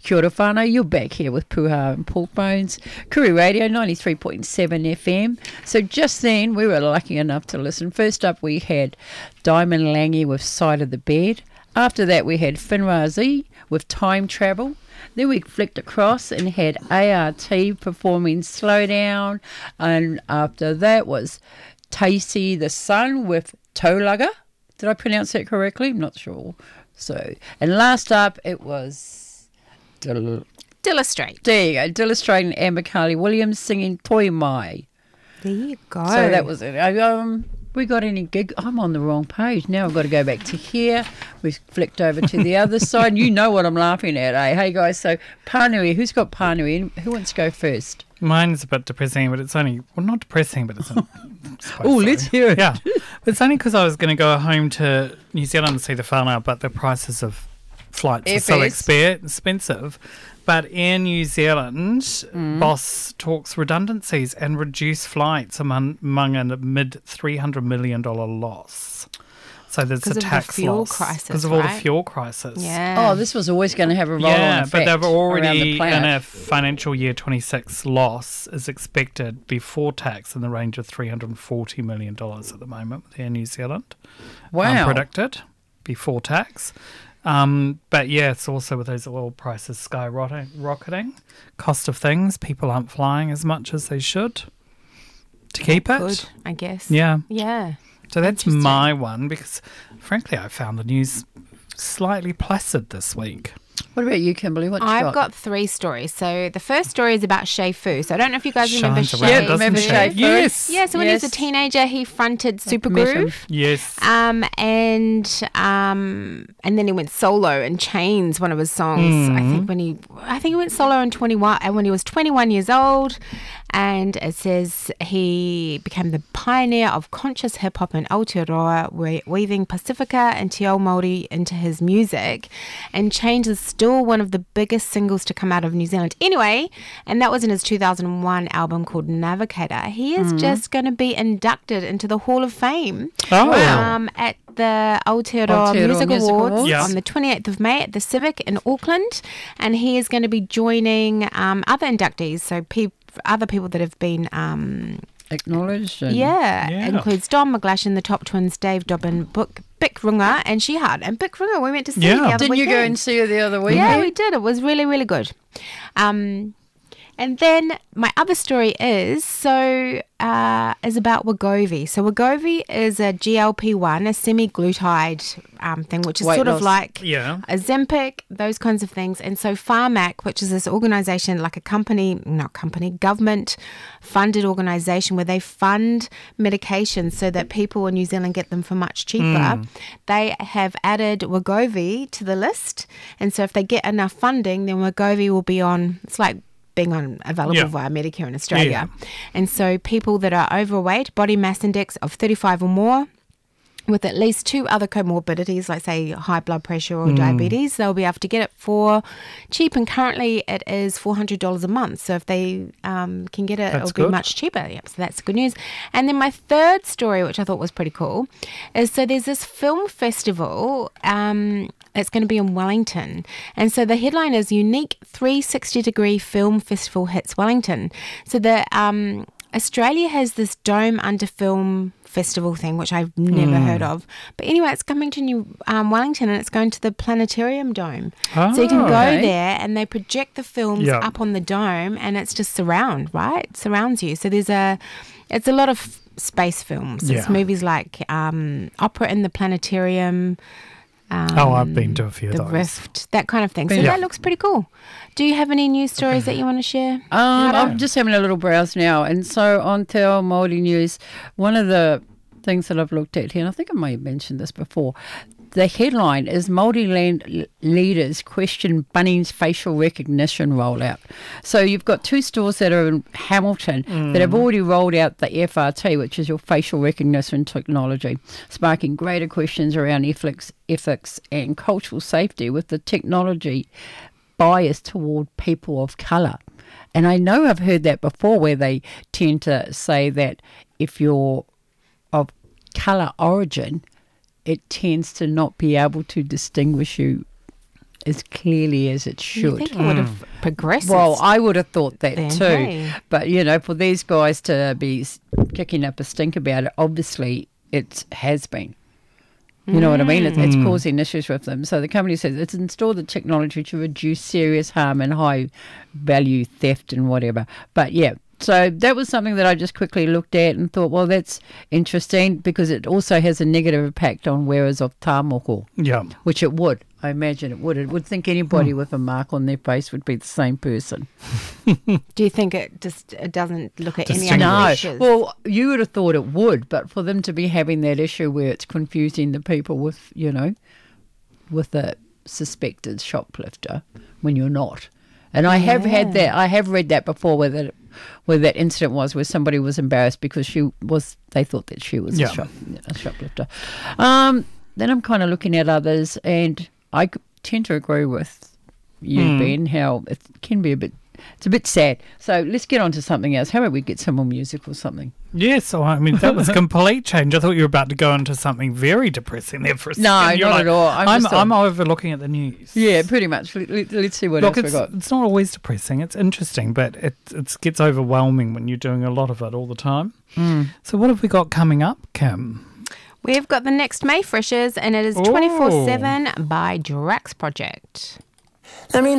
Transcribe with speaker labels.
Speaker 1: Kia ora whānau, you're back here with Puha and Pork Bones, Kuri Radio 93.7 FM. So just then we were lucky enough to listen. First up we had Diamond Lange with Side of the Bed. After that we had Finrazi with Time Travel. Then we flicked across and had ART performing Slow Down. And after that was Taisi the Sun with Taulaga. Did I pronounce that correctly? I'm not sure. So, and last up it was
Speaker 2: Dilla Strait.
Speaker 1: There you go. Dilla Strait and Amber Carly Williams singing Toi Mai.
Speaker 2: There you go.
Speaker 1: So that was it. We got any gig? I'm on the wrong page. Now I've got to go back to here. We flicked over to the other side. You know what I'm laughing at, eh? Hey, guys, so Pānui. Who's got Pānui? Who wants to go first?
Speaker 3: Mine's a bit depressing, but it's only... Well, not depressing, but it's...
Speaker 1: Oh, let's hear it.
Speaker 3: Yeah. But it's only because I was going to go home to New Zealand and see the whānau, but the prices of flights are so expensive. But Air New Zealand boss talks redundancies and reduce flights among a mid-$300 million loss. So there's a tax loss. Because of all the fuel crisis.
Speaker 2: Yeah.
Speaker 1: Oh, this was always going to have a roll-on effect.
Speaker 3: But they've already,
Speaker 1: in
Speaker 3: a financial year 26 loss is expected before tax in the range of $340 million at the moment with Air New Zealand.
Speaker 1: Wow.
Speaker 3: Predicted before tax. But yeah, it's also with those oil prices skyrocketing, cost of things, people aren't flying as much as they should to keep it.
Speaker 2: Good, I guess.
Speaker 3: Yeah.
Speaker 2: Yeah.
Speaker 3: So that's my one because, frankly, I found the news slightly placid this week.
Speaker 1: What about you, Kimberly? What you
Speaker 2: I've got 3 stories. So the first story is about Shay Fu. So I don't know if you guys remember
Speaker 3: Shines
Speaker 2: Shay.
Speaker 3: around, doesn't she?
Speaker 1: Shay Fu?
Speaker 3: Yes.
Speaker 2: Yeah, so when he was a teenager, he fronted Supergroove.
Speaker 3: Yes.
Speaker 2: And then he went solo and Chains, one of his songs. I think he went solo in 21 and when he was 21 years old. And it says he became the pioneer of conscious hip hop in Aotearoa, weaving Pacifica and Te Ao Māori into his music. And Chains is still one of the biggest singles to come out of New Zealand. Anyway, and that was in his 2001 album called Navigator. He is just going to be inducted into the Hall of Fame.
Speaker 3: Oh, wow.
Speaker 2: At the Aotearoa Music Awards on the 28th of May at the Civic in Auckland. And he is going to be joining other inductees, so other people that have been
Speaker 1: acknowledged.
Speaker 2: Includes Don McGlashan, the Top Twins, Dave Dobbin, Bic Runga and Shihad. And Bic Runga we went to see the other
Speaker 1: Didn't
Speaker 2: weekend.
Speaker 1: you go and see her the other weekend?
Speaker 2: Yeah, we did. It was really, really good. And then my other story is about Wegovy. So Wegovy is a GLP-1, a semi-glutide thing, which is
Speaker 1: Weight
Speaker 2: sort
Speaker 1: loss.
Speaker 2: of like
Speaker 3: Yeah.
Speaker 2: Ozempic, those kinds of things. And so Pharmac, which is this organisation, like a government-funded organisation where they fund medications so that people in New Zealand get them for much cheaper. They have added Wegovy to the list. And so if they get enough funding, then Wegovy will be on, it's like being available via Medicare in Australia. And so people that are overweight, body mass index of 35 or more, with at least 2 other comorbidities, like say high blood pressure or diabetes, they'll be able to get it for cheap. And currently it is $400 a month. So if they can get it, it'll be much cheaper. Yep, so that's good news. And then my third story, which I thought was pretty cool, is so there's this film festival. It's going to be in Wellington. And so the headline is Unique 360-Degree Film Festival Hits Wellington. So the Australia has this dome under film festival thing, which I've never heard of. But anyway, it's coming to Wellington and it's going to the Planetarium Dome. So you can go there and they project the films up on the dome and it's just surrounds you. So it's a lot of space films. It's movies like Opera in the Planetarium,
Speaker 3: I've been to a few of
Speaker 2: The
Speaker 3: those.
Speaker 2: Rift, that kind of thing. So that looks pretty cool. Do you have any news stories that you want to share?
Speaker 1: I'm just having a little browse now. And so on Te Ao Māori News, one of the things that I've looked at here, and I think I may have mentioned this before, the headline is Māori land leaders question Bunnings facial recognition rollout. So you've got 2 stores that are in Hamilton that have already rolled out the FRT, which is your facial recognition technology, sparking greater questions around ethics and cultural safety with the technology bias toward people of colour. And I know I've heard that before where they tend to say that if you're of colour origin, it tends to not be able to distinguish you as clearly as it
Speaker 2: You
Speaker 1: should.
Speaker 2: think it would have progressed?
Speaker 1: Well, I would have thought that
Speaker 2: Then,
Speaker 1: too.
Speaker 2: hey.
Speaker 1: But, for these guys to be kicking up a stink about it, obviously it has been. You know what I mean? It's causing issues with them. So the company says it's installed the technology to reduce serious harm and high value theft and whatever. But yeah, so that was something that I just quickly looked at and thought, well, that's interesting because it also has a negative impact on wearers of tāmoko,
Speaker 3: Yeah.
Speaker 1: which it would. I imagine it would. It would think anybody with a mark on their face would be the same person.
Speaker 2: Do you think it doesn't look at any
Speaker 3: Distinguish.
Speaker 2: other
Speaker 1: No.
Speaker 2: issues?
Speaker 1: Well, you would have thought it would, but for them to be having that issue where it's confusing the people with, with a suspected shoplifter when you're not. And I have had that. I have read that before where that incident was where somebody was embarrassed because they thought that she was a shoplifter. Then I'm kind of looking at others, and I tend to agree with you, Ben, how it can be it's a bit sad. So let's get on to something else. How about we get some more music or something?
Speaker 3: Yes, that was a complete change. I thought you were about to go into something very depressing there for a second.
Speaker 1: No,
Speaker 3: You're
Speaker 1: not at all.
Speaker 3: I'm overlooking at the news.
Speaker 1: Yeah, pretty much. Let's see what else we got.
Speaker 3: It's not always depressing. It's interesting, but it gets overwhelming when you're doing a lot of it all the time. So what have we got coming up, Kim?
Speaker 2: We've got the next May Freshers, and it is 24/7 by Drax Project.